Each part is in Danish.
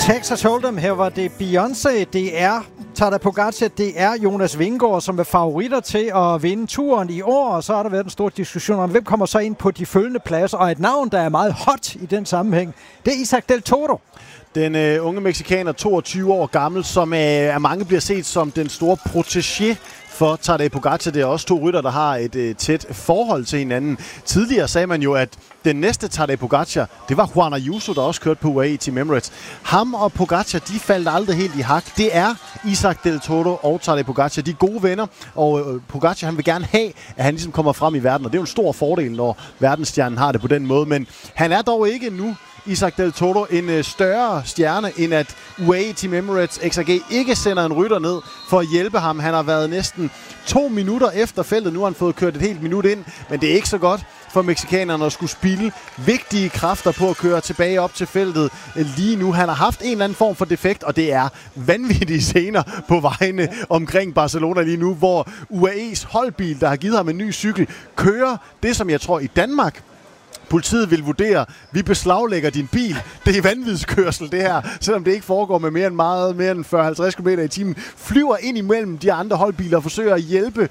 Texas Hold'em, her var det Beyoncé, det er Tadej Pogačar, det er Jonas Vingegaard, som er favoritter til at vinde turen i år, og så har der været en stor diskussion om, hvem kommer så ind på de følgende pladser, og et navn, der er meget hot i den sammenhæng, det er Isak Del Toro. Den unge mexikaner, 22 år gammel, som af mange bliver set som den store protégé for Tadej Pogačar. Det er også to rytter, der har et tæt forhold til hinanden. Tidligere sagde man jo, at den næste Tadej Pogačar, det var Juan Ayuso, der også kørte på UAE Team Emirates. Ham og Pogačar, de faldt aldrig helt i hak. Det er Isak Del Toro og Tadej Pogačar, de er gode venner, og Pogačar, han vil gerne have, at han ligesom kommer frem i verden, og det er jo en stor fordel, når verdensstjernen har det på den måde, men han er dog ikke nu, Isak Del Toro, en større stjerne, end at UAE Team Emirates XAG ikke sender en rytter ned for at hjælpe ham. Han har været næsten 2 minutter efter feltet. Nu har han fået kørt et helt minut ind, men det er ikke så godt for mexikanerne at skulle spilde vigtige kræfter på at køre tilbage op til feltet lige nu. Han har haft en eller anden form for defekt, og det er vanvittige scener på vejene omkring Barcelona lige nu, hvor UAE's holdbil, der har givet ham en ny cykel, kører det, som jeg tror i Danmark politiet vil vurdere, vi beslaglægger din bil. Det er vanvidskørsel, det her. Selvom det ikke foregår med mere end 40-50 km i timen. Flyver ind imellem de andre holdbiler og forsøger at hjælpe,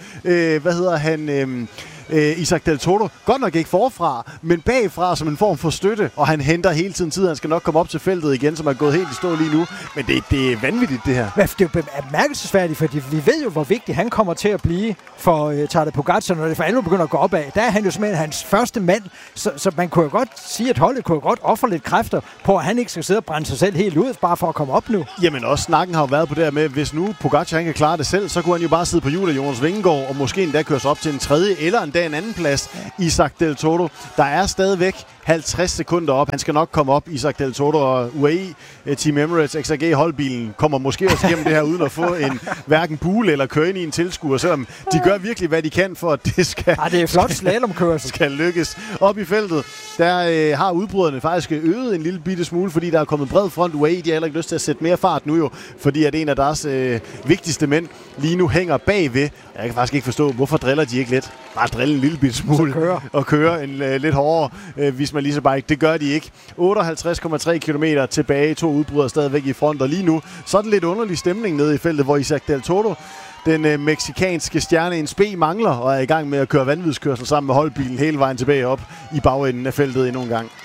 Isak Del Toro. Godt nok ikke forfra, men bagfra som en form for støtte. Og han henter hele tiden tid. Han skal nok komme op til feltet igen, som er gået helt i stå lige nu. Men det er vanvittigt, det her. Det er jo bemærkelsesværdigt, fordi vi ved jo, hvor vigtig han kommer til at blive for Tadej Pogačar, når det for alvor begynder at gå opad. Der er han jo simpelthen hans første mand, så man kunne jo godt sige, at holdet kunne jo godt ofre lidt kræfter på, at han ikke skal sidde og brænde sig selv helt ud, bare for at komme op nu. Jamen også snakken har jo været på det her med, hvis nu Pogačar han kan klare det selv, så kunne han jo bare sidde på hjulet af Jonas Vingegaard, og måske endda køre sig op til en tredje eller endda en anden plads. Isak Del Toro, der er stadigvæk 50 sekunder op. Han skal nok komme op, Isak Del Toro, og UAE Team Emirates XAG holdbilen kommer måske også igennem det her uden at få en hverken bule eller køre ind i en tilskuer, selvom de gør virkelig hvad de kan for at det skal. Det er flot slalomkørsel. Skal lykkes. Op i feltet, der har udbryderne faktisk øget en lille bitte smule, fordi der er kommet bred front. UAE, de har heller ikke lyst til at sætte mere fart nu jo, fordi at en af deres vigtigste mænd lige nu hænger bagved. Jeg kan faktisk ikke forstå, hvorfor driller de ikke lidt. Bare drille en lille bitte smule og køre en lidt hårdere Visma Lease Bike. Det gør de ikke. 58,3 km tilbage. 2 udbrydere stadigvæk i front, og lige nu så er det lidt underlig stemning nede i feltet, hvor Isak Del Toro, den mexikanske stjerne en spe, mangler og er i gang med at køre vanvidskørsel sammen med holdbilen hele vejen tilbage op i bagenden af feltet endnu en gang.